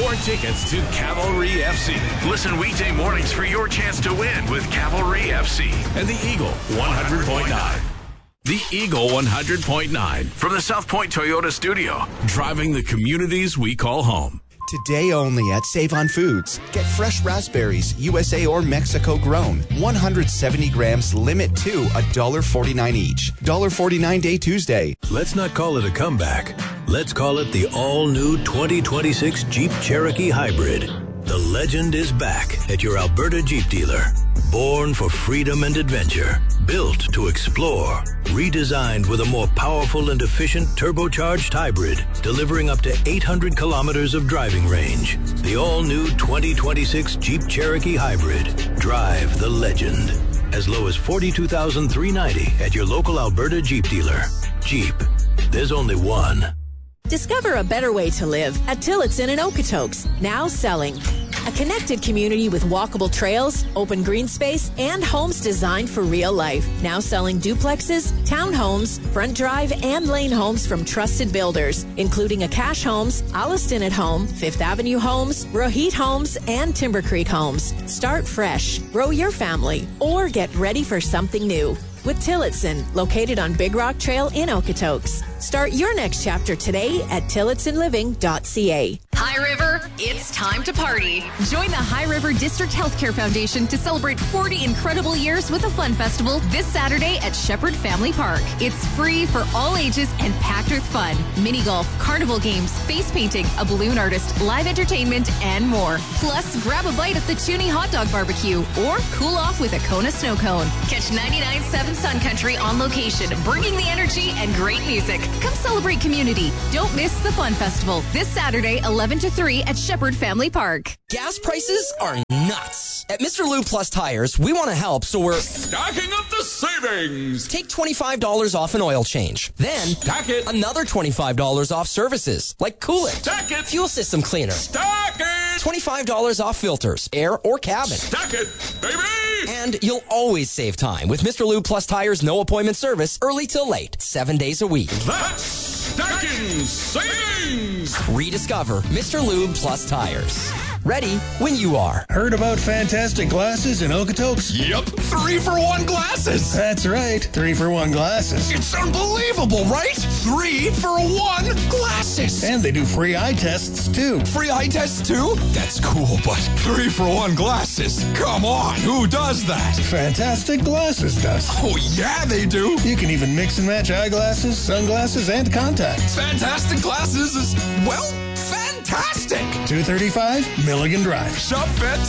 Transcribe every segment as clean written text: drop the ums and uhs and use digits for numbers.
your tickets to Cavalry FC. Listen weekday mornings for your chance to win with Cavalry FC. And the Eagle 100.9. The Eagle 100.9. From the South Point Toyota studio. Driving the communities we call home. Today only at Save on Foods. Get fresh raspberries, USA or Mexico grown. 170 grams, limit to $1.49 each. $1.49 day Tuesday. Let's not call it a comeback. Let's call it the all-new 2026 Jeep Cherokee Hybrid. The legend is back at your Alberta Jeep dealer. Born for freedom and adventure. Built to explore. Redesigned with a more powerful and efficient turbocharged hybrid, delivering up to 800 kilometers of driving range. The all-new 2026 Jeep Cherokee Hybrid. Drive the legend. As low as $42,390 at your local Alberta Jeep dealer. Jeep. There's only one. Discover a better way to live at Tillotson in Okotoks, now selling. A connected community with walkable trails, open green space, and homes designed for real life. Now selling duplexes, townhomes, front drive, and lane homes from trusted builders, including Akash Homes, Alliston at Home, Fifth Avenue Homes, Rohit Homes, and Timber Creek Homes. Start fresh, grow your family, or get ready for something new. With Tillotson, located on Big Rock Trail in Okotoks. Start your next chapter today at tillotsonliving.ca. High River, it's time to party. Join the High River District Healthcare Foundation to celebrate 40 incredible years with a fun festival this Saturday at Shepherd Family Park. It's free for all ages and packed with fun. Mini golf, carnival games, face painting, a balloon artist, live entertainment, and more. Plus, grab a bite at the Chuney Hot Dog Barbecue or cool off with a Kona Snow Cone. Catch 99.7 Sun Country on location, bringing the energy and great music. Come celebrate community. Don't miss the Fun Festival this Saturday, 11 to 3 at Shepherd Family Park. Gas prices are nuts. At Mr. Lube Plus Tires, we want to help, so we're stacking up the savings. Take $25 off an oil change. Then, stack it. Another $25 off services, like coolant. Stack it. Fuel system cleaner. Stack it. $25 off filters, air or cabin. Stack it, baby. And you'll always save time with Mr. Lube Plus Tires no appointment service, early till late, 7 days a week. That's stacking savings. Rediscover Mr. Lube Plus Tires. Ready when you are. Heard about fantastic glasses in Okotoks? Yep, 3-for-1 glasses. That's right, 3-for-1 glasses. It's unbelievable, right? 3-for-1 glasses. And they do free eye tests, too. Free eye tests, too? That's cool, but 3-for-1 glasses? Come on, who does that? Fantastic Glasses does. Oh, yeah, they do. You can even mix and match eyeglasses, sunglasses, and contacts. Fantastic Glasses is, well, fantastic. 235 Milligan Drive. Shop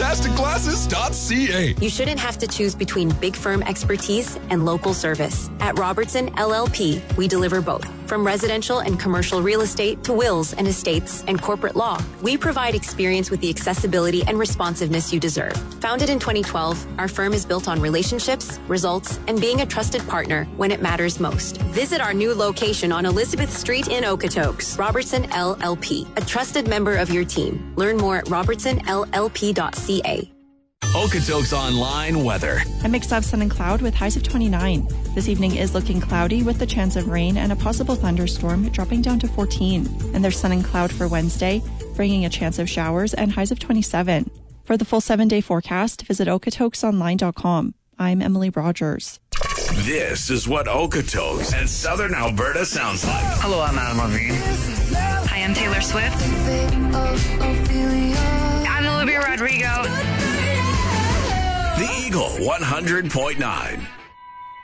fantasticglasses.ca. You shouldn't have to choose between big firm expertise and local service. At Robertson LLP, we deliver both. From residential and commercial real estate to wills and estates and corporate law, we provide experience with the accessibility and responsiveness you deserve. Founded in 2012, our firm is built on relationships, results, and being a trusted partner when it matters most. Visit our new location on Elizabeth Street in Okotoks. Robertson LLP, a trusted member of your team. Learn more at robertsonllp.ca. Okotoks Online weather. A mix of sun and cloud with highs of 29. This evening is looking cloudy with the chance of rain and a possible thunderstorm, dropping down to 14. And there's sun and cloud for Wednesday, bringing a chance of showers and highs of 27. For the full 7-day forecast, visit okotoksonline.com. I'm Emily Rogers. This is what Okotoks and Southern Alberta sounds like. Hello, I'm Adam Levine. Hi, I'm Taylor Swift. I'm Olivia Rodrigo. The Eagle 100.9.